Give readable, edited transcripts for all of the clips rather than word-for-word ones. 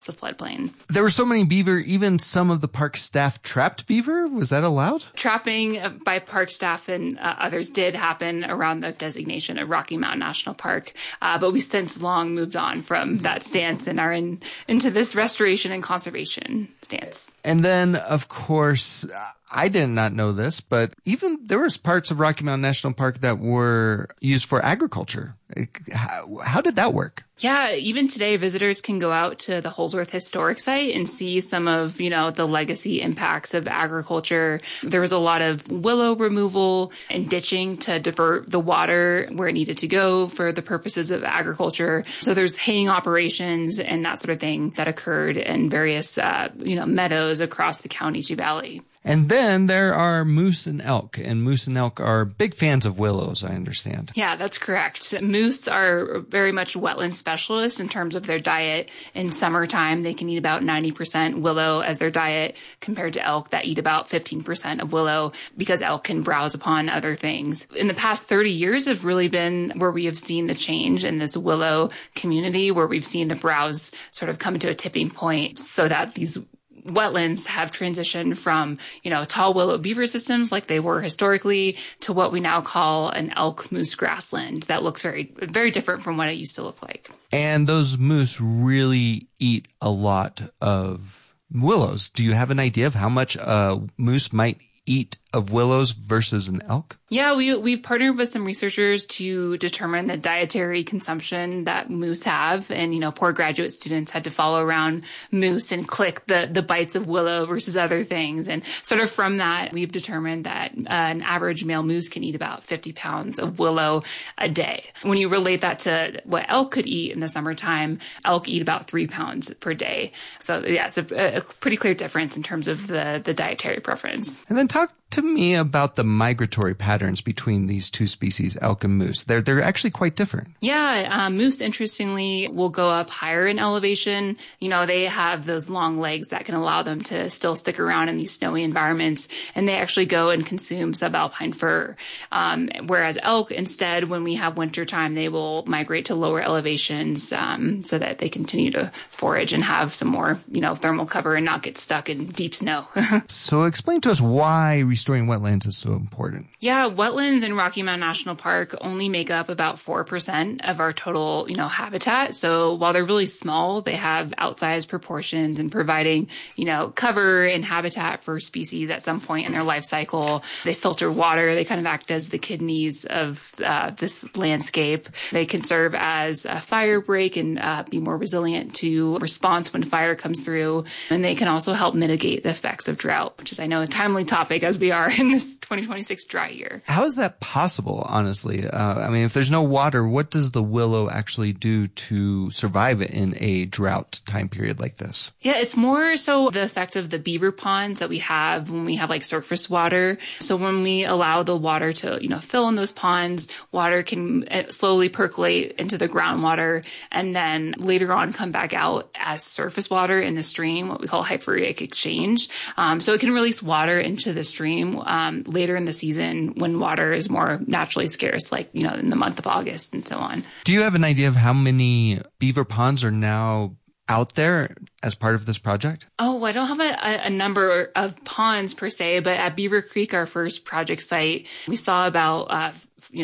the floodplain. There were so many beaver, even some of the park staff trapped beaver. Was that allowed? Trapping by park staff and others did happen around the designation of Rocky Mountain National Park. But we've since long moved on from that stance and are into this restoration and conservation stance. And then, of course, I did not know this, but even there was parts of Rocky Mountain National Park that were used for agriculture. How did that work? Yeah, even today, visitors can go out to the Holsworth Historic Site and see some of, the legacy impacts of agriculture. There was a lot of willow removal and ditching to divert the water where it needed to go for the purposes of agriculture. So there's haying operations and that sort of thing that occurred in various, meadows across the Comanche Valley. And then there are moose and elk are big fans of willows, I understand. Yeah, that's correct. Moose are very much wetland specialists in terms of their diet. In summertime, they can eat about 90% willow as their diet compared to elk that eat about 15% of willow because elk can browse upon other things. In the past 30 years have really been where we have seen the change in this willow community, where we've seen the browse sort of come to a tipping point so that these wetlands have transitioned from, tall willow beaver systems like they were historically to what we now call an elk moose grassland that looks very, very different from what it used to look like. And those moose really eat a lot of willows. Do you have an idea of how much a moose might eat of willows versus an elk? Yeah, we've partnered with some researchers to determine the dietary consumption that moose have. And, poor graduate students had to follow around moose and click the bites of willow versus other things. And sort of from that, we've determined that an average male moose can eat about 50 pounds of willow a day. When you relate that to what elk could eat in the summertime, elk eat about 3 pounds per day. So, yeah, it's a pretty clear difference in terms of the dietary preference. And then talk to me about the migratory patterns between these two species, elk and moose. They're actually quite different. Yeah, moose, interestingly, will go up higher in elevation. They have those long legs that can allow them to still stick around in these snowy environments, and they actually go and consume subalpine fur. Whereas elk, instead, when we have wintertime, they will migrate to lower elevations so that they continue to forage and have some more, thermal cover and not get stuck in deep snow. So explain to us why restoring wetlands is so important. Yeah, wetlands in Rocky Mountain National Park only make up about 4% of our total, habitat. So while they're really small, they have outsized proportions in providing, cover and habitat for species at some point in their life cycle. They filter water. They kind of act as the kidneys of this landscape. They can serve as a fire break and be more resilient to response when fire comes through. And they can also help mitigate the effects of drought, which is, I know, a timely topic as we are in this 2026 dry year. How is that possible, honestly? If there's no water, what does the willow actually do to survive in a drought time period like this? Yeah, it's more so the effect of the beaver ponds that we have when we have like surface water. So when we allow the water to, fill in those ponds, water can slowly percolate into the groundwater and then later on come back out as surface water in the stream, what we call hyporheic exchange. So it can release water into the stream later in the season when water is more naturally scarce, like, in the month of August and so on. Do you have an idea of how many beaver ponds are now out there as part of this project? Oh, I don't have a number of ponds per se, but at Beaver Creek, our first project site, we saw about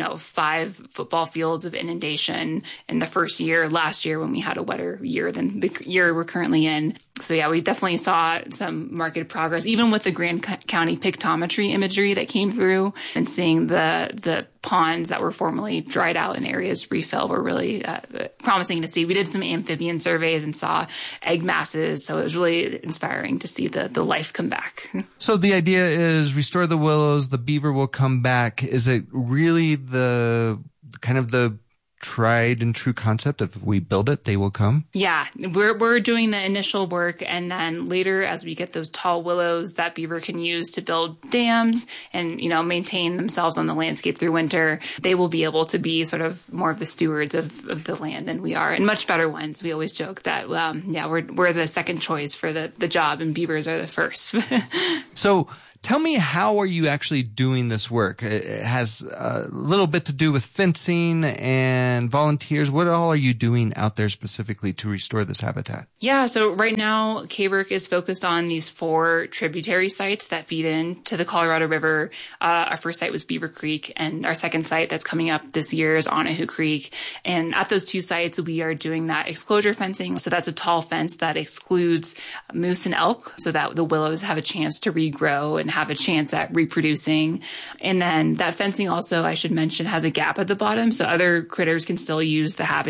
5 football fields of inundation in the first year, last year when we had a wetter year than the year we're currently in. So yeah, we definitely saw some marked progress, even with the Grand County pictometry imagery that came through and seeing the ponds that were formerly dried out in areas refill were really promising to see. We did some amphibian surveys and saw egg masses, so it was really inspiring to see the life come back. So the idea is restore the willows, the beaver will come back. Is it really the kind of the tried and true concept of if we build it, they will come? Yeah, we're doing the initial work, and then later as we get those tall willows that beaver can use to build dams and, maintain themselves on the landscape through winter, they will be able to be sort of more of the stewards of the land than we are, and much better ones. We always joke that, we're the second choice for the job, and beavers are the first. So Tell me, how are you actually doing this work? It has a little bit to do with fencing and volunteers. What all are you doing out there specifically to restore this habitat? Yeah, so right now, KWERK is focused on these 4 tributary sites that feed into the Colorado River. Our first site was Beaver Creek, and our second site that's coming up this year is Onahu Creek. And at those 2 sites, we are doing that exclosure fencing. So that's a tall fence that excludes moose and elk so that the willows have a chance to regrow and have a chance at reproducing. And then that fencing also, I should mention, has a gap at the bottom so other critters can still use the habitat